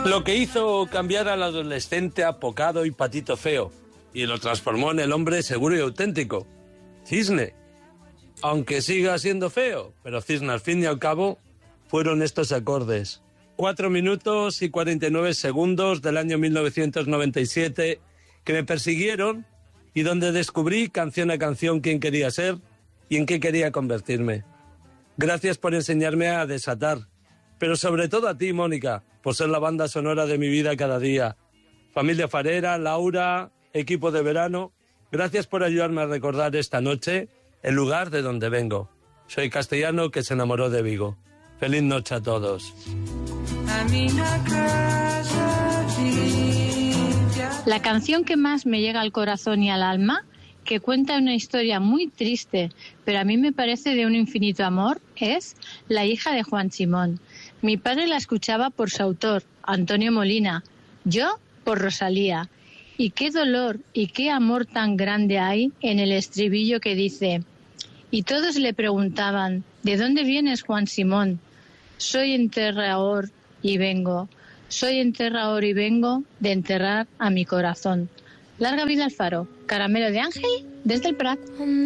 Lo que hizo cambiar al adolescente apocado y patito feo, y lo transformó en el hombre seguro y auténtico. Cisne. Aunque siga siendo feo, pero Cisne al fin y al cabo fueron estos acordes. 4 minutos y 49 segundos del año 1997 que me persiguieron y donde descubrí canción a canción quién quería ser y en qué quería convertirme. Gracias por enseñarme a desatar, pero sobre todo a ti, Mónica, por ser la banda sonora de mi vida cada día. Familia Farera, Laura, equipo de verano, gracias por ayudarme a recordar esta noche el lugar de donde vengo. Soy castellano que se enamoró de Vigo. Feliz noche a todos. La canción que más me llega al corazón y al alma, que cuenta una historia muy triste, pero a mí me parece de un infinito amor, es La hija de Juan Simón. Mi padre la escuchaba por su autor, Antonio Molina, yo por Rosalía. Y qué dolor y qué amor tan grande hay en el estribillo que dice: y todos le preguntaban, ¿de dónde vienes, Juan Simón? Soy enterrador y vengo, soy enterrador y vengo de enterrar a mi corazón. Larga vida al faro, caramelo de ángel desde el Prat.